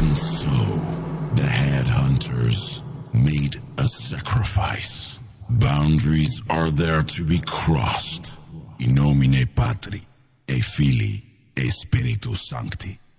And so, the headhunters made a sacrifice. Boundaries are there to be crossed. In nomine Patri, et Filii, et Spiritus Sancti.